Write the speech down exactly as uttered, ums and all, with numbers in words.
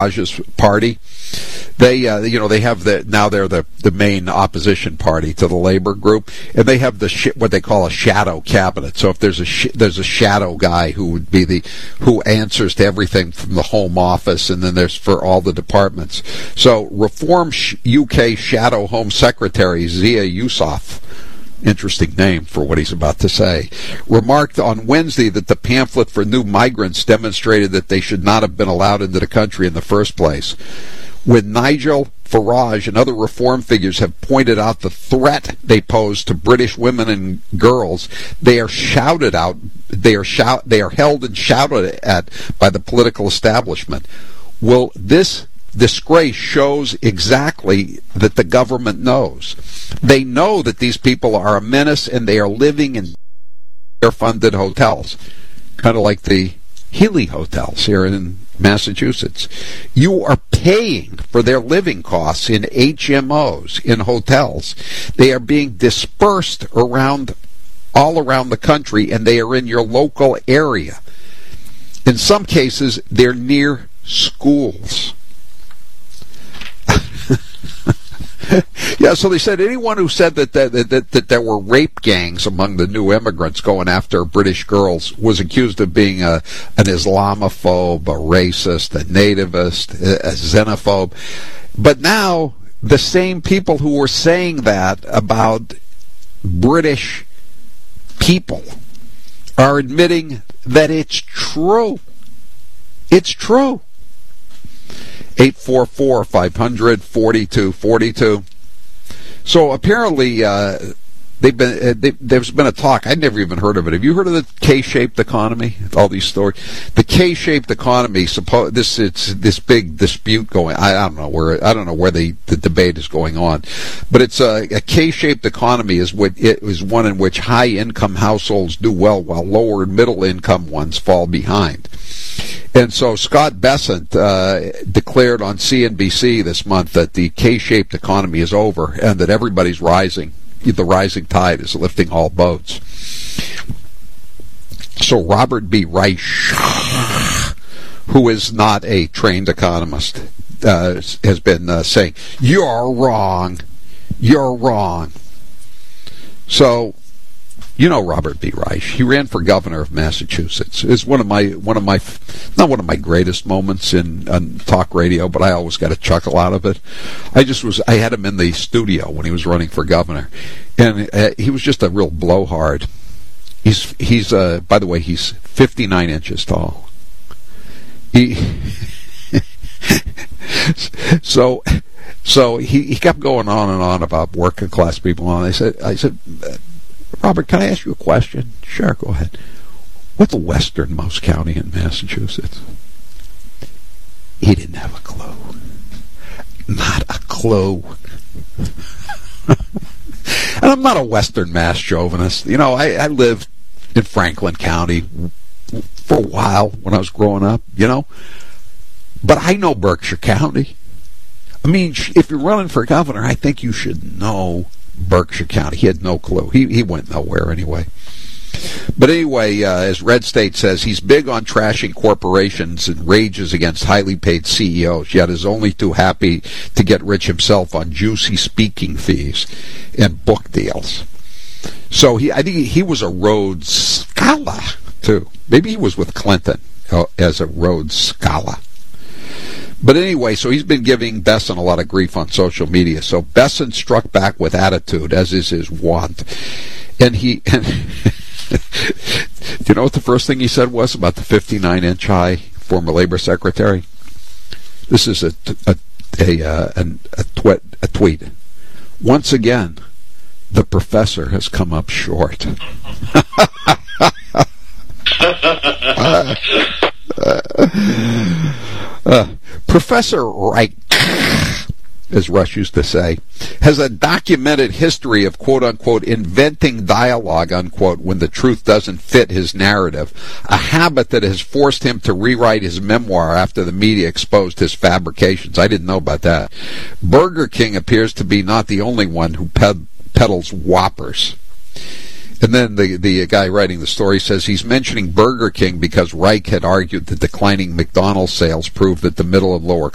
Faraj's party. They, uh, you know, they have the now they're the, the main opposition party to the labor group, and they have the sh- what they call a shadow cabinet. So if there's a sh- there's a shadow guy who would be the who answers to everything from the Home Office, and then there's for all the departments. So Reform sh- U K Shadow Home Secretary Zia Yousaf, interesting name for what he's about to say, remarked on Wednesday that the pamphlet for new migrants demonstrated that they should not have been allowed into the country in the first place. When Nigel Farage and other reform figures have pointed out the threat they pose to British women and girls, they are shouted out, they are shout, they are held and shouted at by the political establishment. Well, this disgrace shows exactly that the government knows. They know that these people are a menace, and they are living in their funded hotels, kind of like the Healy hotels here in Massachusetts. You are paying for their living costs in H M Os, in hotels. They are being dispersed around, all around the country, and they are in your local area. In some cases, they're near schools. Yeah, so they said anyone who said that that, that that there were rape gangs among the new immigrants going after British girls was accused of being a, an Islamophobe, a racist, a nativist, a, a xenophobe. But now the same people who were saying that about British people are admitting that it's true. It's true. eight four four, five hundred, forty-two forty-two. So apparently uh, they've been uh, they, there's been a talk. I'd never even heard of it. Have you heard of the K-shaped economy? All these stories. The K-shaped economy. Suppose this it's this big dispute going. I, I don't know where I don't know where the, the debate is going on, but it's a, a K-shaped economy is what it is one in which high-income households do well, while lower and middle-income ones fall behind. And so Scott Bessent uh, declared on C N B C this month that the K-shaped economy is over and that everybody's rising. The rising tide is lifting all boats. So Robert B. Reich, who is not a trained economist, uh, has been uh, saying, "You're wrong. You're wrong." So, you know Robert B. Reich. He ran for governor of Massachusetts. It's one of my one of my not one of my greatest moments in, in talk radio, but I always got a chuckle out of it. I just was I had him in the studio when he was running for governor, and uh, he was just a real blowhard. He's he's uh, by the way, he's fifty-nine inches tall. He so so he, he kept going on and on about working class people, and I said I said. Robert, can I ask you a question? Sure, go ahead. What's the westernmost county in Massachusetts? He didn't have a clue. Not a clue. And I'm not a Western Mass chauvinist. You know, I, I lived in Franklin County for a while when I was growing up, you know. But I know Berkshire County. I mean, if you're running for governor, I think you should know Berkshire County. He had no clue. He he went nowhere anyway. But anyway, uh, as Red State says, he's big on trashing corporations and rages against highly paid C E Os, yet is only too happy to get rich himself on juicy speaking fees and book deals. So he, I think he was a Rhodes Scholar, too. Maybe he was with Clinton uh, as a Rhodes Scholar. But anyway, so he's been giving Bessent a lot of grief on social media. So Bessent struck back with attitude, as is his wont. And he, and do you know what the first thing he said was about the fifty-nine inch high former labor secretary? This is a a a a, a, a, tweet, a tweet. Once again, the professor has come up short. uh, uh, uh, Professor Reich, as Rush used to say, has a documented history of quote-unquote inventing dialogue, unquote, when the truth doesn't fit his narrative, a habit that has forced him to rewrite his memoir after the media exposed his fabrications. I didn't know about that. Burger King appears to be not the only one who ped- peddles Whoppers. And then the, the guy writing the story says he's mentioning Burger King because Reich had argued that declining McDonald's sales proved that the middle and lower